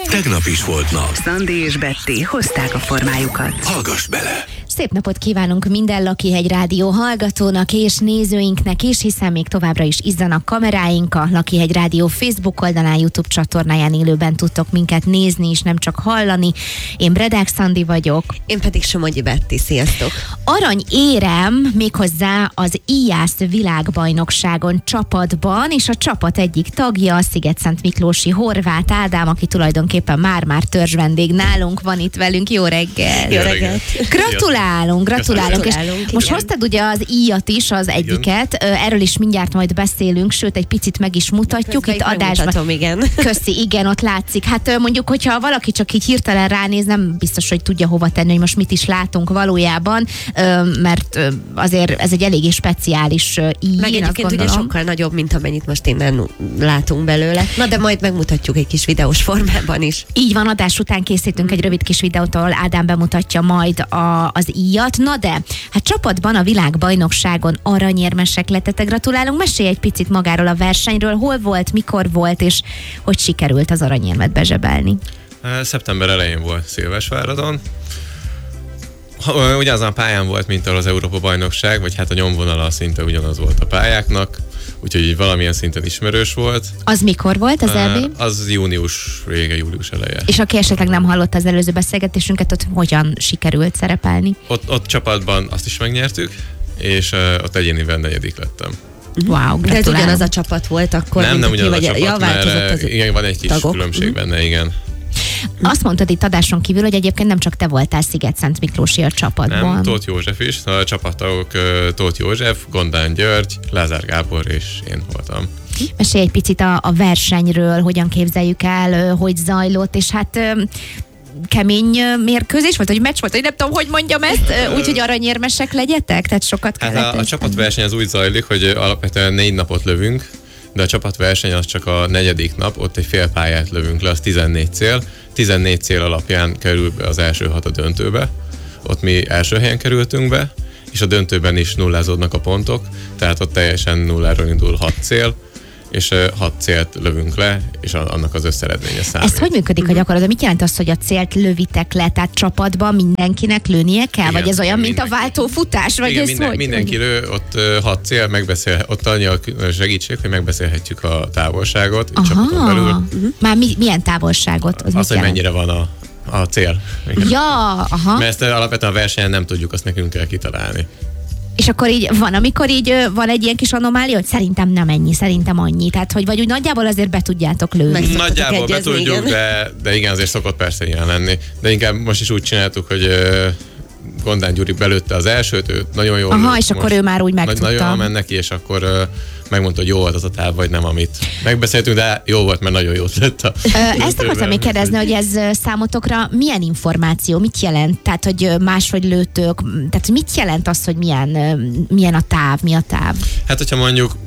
Tegnap is volt nap. Szandi és Betty hozták a formájukat. Hallgass bele! Szép napot kívánunk minden Lakihegy Rádió hallgatónak és nézőinknek is, hiszen még továbbra is izzanak kameráink. A Lakihegy Rádió Facebook oldalán, YouTube csatornáján élőben tudtok minket nézni és nem csak hallani. Én Bredák Szandi vagyok. Én pedig Somogyi Betty, sziasztok! Aranyérem méghozzá az IJASZ világbajnokságon csapatban, és a csapat egyik tagja, a Szigetszent Miklósi Horváth Ádám, aki tulajdonképpen már törzsvendég nálunk, van itt velünk. Jó reggel! Jó reggelt! Gratulálunk. És most igen. hoztad ugye az íjat is, az egyiket, erről is mindjárt majd beszélünk, sőt egy picit meg is mutatjuk. Közben itt adásban. Igen. Köszi, igen, ott látszik. Hát mondjuk, hogyha valaki csak így hirtelen ránéz, nem biztos, hogy tudja hova tenni, hogy most mit is látunk valójában, mert azért ez egy eléggé speciális íj. Meg egyébként ugye sokkal nagyobb, mint amennyit most innen látunk belőle. Na de majd megmutatjuk egy kis videós formában is. Így van, adás után készítünk egy rövid kis videót, ahol Ádám bemutatja majd az íjat. Na de, hát csapatban a világbajnokságon aranyérmesek lettetek. Gratulálunk, mesélj egy picit magáról a versenyről, hol volt, mikor volt, és hogy sikerült az aranyérmet bezsebelni. Szeptember elején volt Szilvesváradon. Ugyanazon a pályán volt, mint az Európa-bajnokság, vagy hát a nyomvonala szinte ugyanaz volt a pályáknak, úgyhogy valamilyen szinten ismerős volt. Az mikor volt az EB? Az június vége, július eleje. És aki esetleg nem hallotta az előző beszélgetésünket, ott hogyan sikerült szerepelni? Ott csapatban azt is megnyertük, és ott egyéniben 4. lettem. Wow, gratulálunk. De ez ugyanaz a csapat volt akkor? Nem ugyanaz a csapat, ja, mert igen, van egy kis tagok. különbség benne, igen. Azt mondtad itt adáson kívül, hogy egyébként nem csak te voltál Szigetszent Miklósi a csapatban. Nem, Tóth József is. A csapattagok Tóth József, Gondán György, Lázár Gábor és én voltam. Mesélj egy picit a versenyről, hogyan képzeljük el, hogy zajlott, és hát kemény mérkőzés volt, hogy meccs volt, hogy nem tudom, hogy mondjam ezt, úgyhogy aranyérmesek legyetek? Tehát sokat kellett. Hát a csapatverseny az úgy zajlik, hogy alapvetően 4 napot lövünk, de a csapatverseny az csak a 4. nap, ott egy fél pályát lövünk le, az 14 cél. 14 cél alapján kerül be az első 6 a döntőbe. Ott mi első helyen kerültünk be, és a döntőben is nullázódnak a pontok, tehát ott teljesen nulláról indul 6 cél, és 6 célt lövünk le, és annak az összeredménye számít. Ez hogy működik a gyakorlatban? Mit jelent az, hogy a célt lövitek le? Tehát csapatban mindenkinek lőnie kell? Igen, vagy ez olyan, mint mindenki. a váltófutás? Vagy igen, ez mindenki lő, ott 6 cél, ott annyi a segítség, hogy megbeszélhetjük a távolságot csapaton belül. Már milyen távolságot? Az, hogy mennyire van a cél. Igen. Ja, aha. Mert ezt alapvetően a versenyen nem tudjuk, azt nekünk kell kitalálni. És akkor így van, amikor így van egy ilyen kis anomália, hogy szerintem nem ennyi, szerintem annyi. Tehát, hogy vagy úgy nagyjából azért be tudjátok lőni. Nagyjából be tudjuk, de igen, azért szokott persze ilyen lenni. De inkább most is úgy csináltuk, hogy Gondán Gyuri belőtte az elsőt, ő nagyon jól lőtt, és akkor ő már úgy megtudta. Nagyon jól ment neki, és akkor megmondta, hogy jó volt az a táv, vagy nem, amit megbeszéltünk, de jó volt, mert nagyon jót lett ezt akartam még kérdezni, hogy ez számotokra milyen információ, mit jelent? Tehát, hogy máshogy lőtök, tehát mit jelent az, hogy milyen a táv, mi a táv? Hát, hogyha mondjuk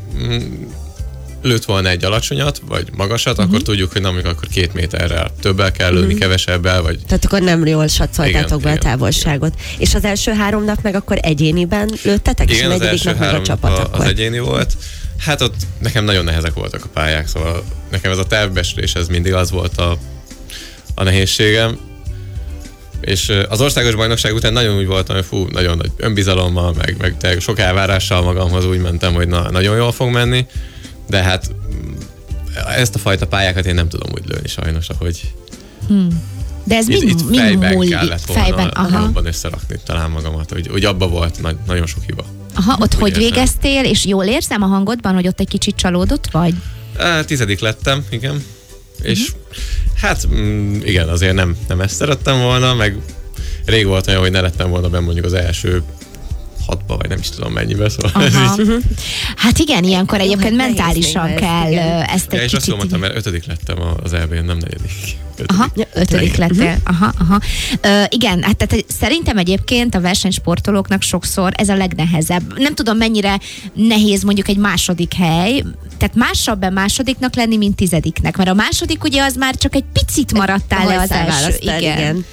lőtt volna egy alacsonyat, vagy magasat, akkor tudjuk, hogy akkor 2 méterrel többel kell lőni, kevesebbel, vagy... Tehát akkor nem jól satszoltátok be a távolságot. Igen. És az első 3 nap meg akkor egyéniben lőttetek? Igen, és az első nap meg 3 a csapat akkor. az egyéni volt. Hát ott nekem nagyon nehezek voltak a pályák, szóval nekem ez a tervbeslés, ez mindig az volt a nehézségem. És az országos bajnokság után nagyon úgy voltam, hogy nagyon nagy önbizalommal, meg sok elvárással magamhoz úgy mentem, hogy nagyon jól fog menni. De hát ezt a fajta pályákat én nem tudom úgy lőni sajnos, ahogy... De ez itt fejben kellett volna jobban összerakni talán magamat, hogy abba volt nagyon sok hiba. Aha, ott hogy érzem. végeztél, és jól érzem a hangodban, hogy ott egy kicsit csalódott vagy? 10. lettem, igen. És hát igen, azért nem ezt szerettem volna, meg rég volt olyan, hogy ne lettem volna benne mondjuk az első 6-ba, vagy nem is tudom mennyibe, szóval ez így. Hát igen, ilyenkor egyébként mentálisan kell ezt egy és kicsit... azt mondtam, mert 5. lettem az EB-n, nem 4. Aha, 5. lettél. Aha. Igen, hát tehát szerintem egyébként a versenysportolóknak sokszor ez a legnehezebb. Nem tudom, mennyire nehéz mondjuk egy második hely, tehát másabb másodiknak lenni, mint 10. Mert a második ugye az már csak egy picit maradtál le az első. Igen.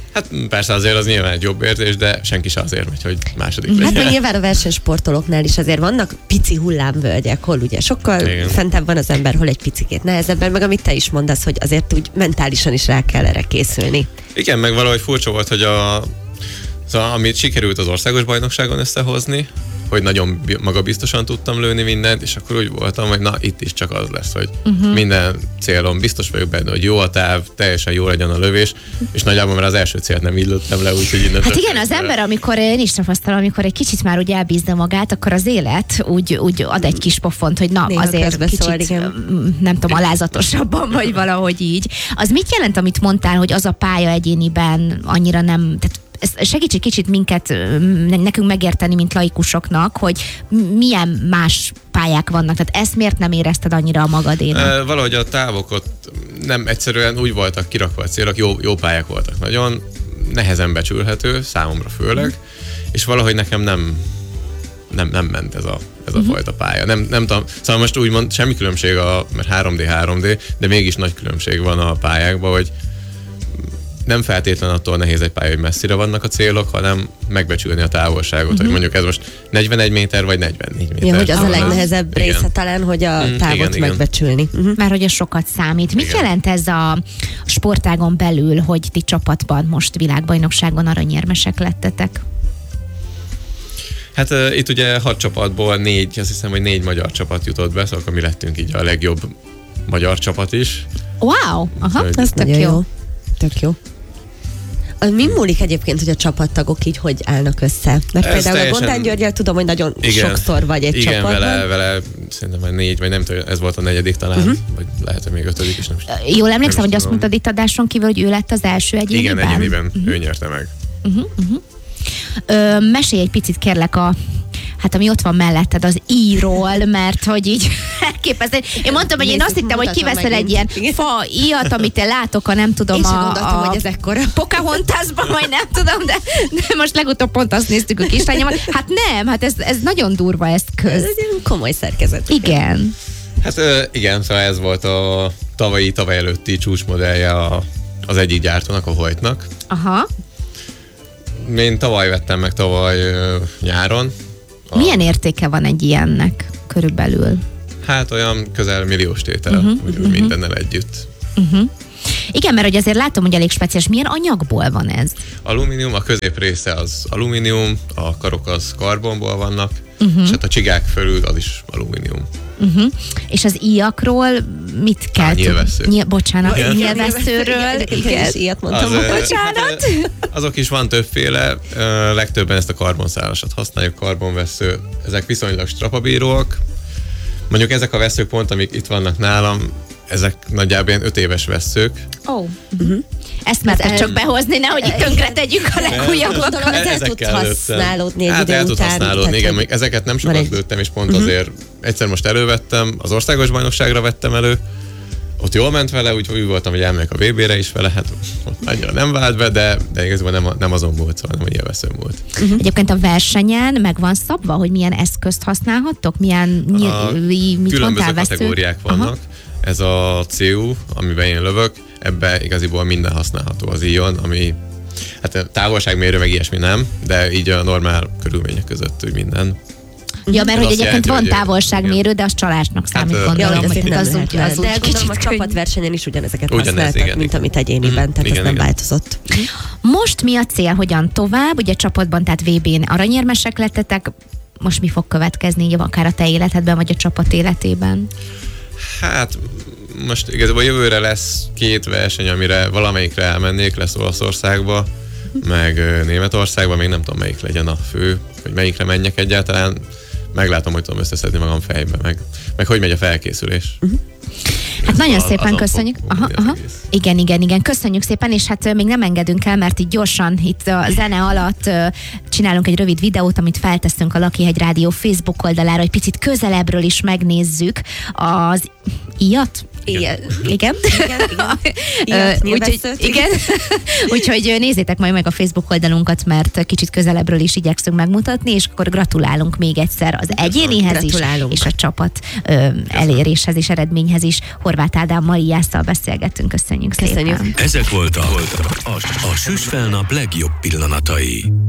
Hát persze azért az nyilván egy jobb érzés, de senki se azért megy, hogy második Hát legyen. meg nyilván a versenysportolóknál is azért vannak pici hullámvölgyek, hol ugye sokkal Igen. fentebb van az ember, hol egy picikét nehezebben, meg amit te is mondasz, hogy azért úgy mentálisan is rá kell erre készülni. Igen, meg valahogy furcsa volt, hogy szóval, amit sikerült az országos bajnokságon összehozni, hogy nagyon magabiztosan tudtam lőni mindent, és akkor úgy voltam, hogy na, itt is csak az lesz, hogy minden célom biztos vagyok benne, hogy jó a táv, teljesen jó legyen a lövés, és nagyjából már az első célt nem így lőttem le, úgyhogy innen. Hát igen, az ember, amikor én is tapasztalom, amikor egy kicsit már úgy elbízza magát, akkor az élet úgy ad egy kis pofont, hogy na, Néha azért közbeszól, kicsit, igen. nem tudom, alázatosabban, vagy valahogy így. Az mit jelent, amit mondtál, hogy az a pálya egyéniben annyira nem, tehát ez segíts egy kicsit minket, nekünk megérteni, mint laikusoknak, hogy milyen más pályák vannak. Tehát ezt miért nem érezted annyira a magadénak? Valahogy a távok ott nem egyszerűen úgy voltak kirakva a célok, jó pályák voltak nagyon, nehezen becsülhető, számomra főleg, és valahogy nekem nem ment ez a fajta pálya. Nem tudom, szóval most úgymond semmi különbség, mert 3D, de mégis nagy különbség van a pályákban, hogy nem feltétlen attól nehéz egy pálya, hogy messzire vannak a célok, hanem megbecsülni a távolságot, hogy mondjuk ez most 41 méter vagy 44 méter. Ja, hogy az a Talán. legnehezebb Igen. része talán, hogy a távot igen. megbecsülni. Már hogy ez sokat számít. Mit Igen. jelent ez a sportágon belül, hogy ti csapatban most világbajnokságon aranyérmesek lettetek? Hát itt ugye 6 csapatból 4, azt hiszem, hogy 4 magyar csapat jutott be, szóval mi lettünk így a legjobb magyar csapat is. Wow! Aha, Úgyhogy- ez tök Nagyon jó. jó. Tök jó. Mi múlik egyébként, hogy a csapattagok így hogy állnak össze? Mert Ez például teljesen- a Gondán Györgyel tudom, hogy nagyon sokszor vagy egy igen, csapatban. vele szerintem már 4, vagy nem tudom, ez volt a 4. talán, vagy lehet, hogy még 5. is. Nem Jól emlékszem, nem hogy azt tudom. mondtad itt adáson kívül, hogy ő lett az első egyéniben? Igen, egyéniben. Ő nyerte meg. Mesélj egy picit kérlek hát ami ott van melletted az íról, mert hogy így elképesztő. Én mondtam, hogy én Nézzük, azt hittem, hogy mutatom kiveszel egy megint. ilyen fa íjat, amit én látok, a nem tudom, Én sem gondoltam, hogy ez ekkora. Pocahontasban, vagy nem tudom, de most legutóbb pont azt néztük a kislányomat. Hát nem, hát ez nagyon durva eszköz. Ez egy ilyen komoly szerkezet. Igen. Hát igen, szóval ez volt a tavaly előtti csúcsmodellje az egyik gyártónak, a Hoytnak. Aha. Én tavaly vettem meg, nyáron. Milyen értéke van egy ilyennek körülbelül? Hát olyan közel milliós tétel, úgy mindennel együtt. Igen, mert hogy azért látom, hogy elég speciális. Milyen anyagból van ez? Alumínium, a közép része az alumínium, a karok az karbonból vannak, és hát a csigák fölül az is alumínium. És az íjakról mit kell nyilvessző. Bocsánat, Igen. nyilvesszőről. Igen, is ilyet mondtam. Bocsánat. Azok is van többféle, legtöbben ezt a karbonszálasat használjuk, karbonvessző. Ezek viszonylag strapabíróak. Mondjuk ezek a vesszők pont, amik itt vannak nálam, ezek nagyjából ilyen 5 éves vesszők. Ó. Ezt merted csak behozni, nehogy itt tönkre tegyük a legújabbakat. Gondolom, ez el tud Ezekkel lőttem. használódni egy Hát idő el tud után. használódni, Tehát, igen, hogy- még ezeket nem van sokat egy- lőttem, és pont azért egyszer most elővettem, az országos bajnokságra vettem elő, ott jól ment vele, úgyhogy úgy voltam, hogy elmegyek a VB-re is vele, hát ott annyira nem vált be, de igazából nem azon múlt, szóval nem a nyilvesszőn múlt. Egyébként a versenyen meg van szabva, hogy milyen eszközt használhattok? Milyen mit Különböző mondtál, vesző? kategóriák vannak. Aha. Ez a CU, amiben én lövök, ebbe igaziból minden használható az íjon, ami hát távolságmérő meg ilyesmi nem, de így a normál körülmények között úgy minden. Ja, mert Ez hogy azt egyébként jelenti, van hogy- távolságmérő, de az csalásnak számít, Hát, gondolom, Ja, hogy hogy azért itt nem az lehet úgy, vele. az De úgy gondolom kicsit a könnyű. csapatversenyen is ugyanezeket Ugyanez, használtak, igen, mint igen. amit egyéniben, tehát Igen, ez nem igen. változott. Most mi a cél, hogyan tovább? Ugye csapatban, tehát VB-n aranyérmesek lettetek, most mi fog következni, így akár a te életedben, vagy a csapat életében? Hát most igazából jövőre lesz 2 verseny, amire valamelyikre elmennék, lesz Olaszországba, meg Németországba, még nem tudom melyik legyen a fő, hogy melyikre menjek egyáltalán. Meglátom, hogy tudom összeszedni magam fejbe, meg hogy megy a felkészülés. Hát nagyon Azon szépen fog köszönjük. múlni az egész. Igen, köszönjük szépen, és hát még nem engedünk el, mert így gyorsan itt a zene alatt csinálunk egy rövid videót, amit felteszünk a Lakihegy Rádió Facebook oldalára, hogy picit közelebbről is megnézzük az íjat. Igen. Igen. Ilyet Úgyhogy, nyilvesszőt. igen. Úgyhogy nézzétek majd meg a Facebook oldalunkat, mert kicsit közelebbről is igyekszünk megmutatni, és akkor gratulálunk még egyszer az egyénihez is, Gratulálunk. és a csapat eléréshez és eredményhez is. Horváth Ádámmal, Ijásszal beszélgettünk. Köszönjük Köszönjük. szépen. Ezek voltak a Süsfelnap legjobb pillanatai.